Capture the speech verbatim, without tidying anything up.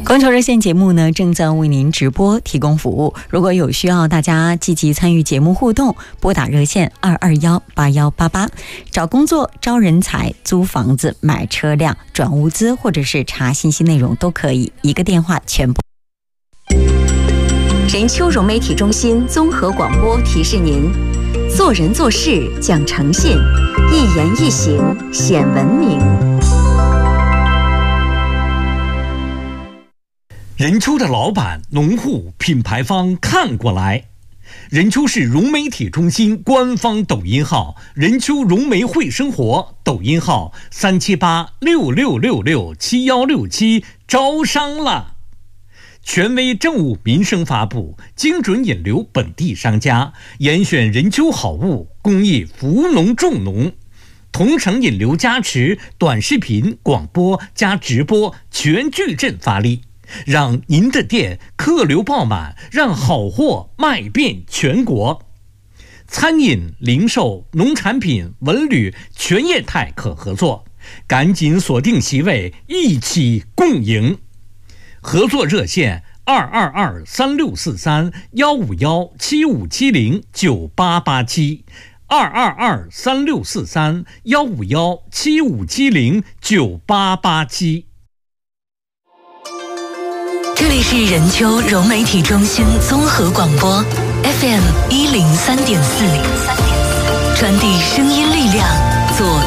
供求热线节目呢正在为您直播提供服务，如果有需要大家积极参与节目互动，拨打热线二二幺八幺八八，找工作、招人才、租房子、买车辆、转物资或者是查信息内容都可以，一个电话全部。 人丘融媒体中心综合广播提示您：做人做事讲诚信，一言一行显文明。 任丘的老板、农户、品牌方看过来。任丘市融媒体中心官方抖音号任丘融媒会生活，抖音号三七八六六六六七幺六七，招商了。权威政务民生发布，精准引流本地商家，严选任丘好物，公益扶农助农。同城引流加持，短视频、广播加直播全矩阵发力，让您的店客流爆满，让好货卖遍全国。餐饮、零售、农产品、文旅全业态可合作，赶紧锁定席位，一起共赢。合作热线二二二三六四三幺五幺七五七零九八八七。二二二三六四三幺五幺七五七零九八八七。 这里是任丘融媒体中心综合广播 F M 一零三点四，传递声音力量，做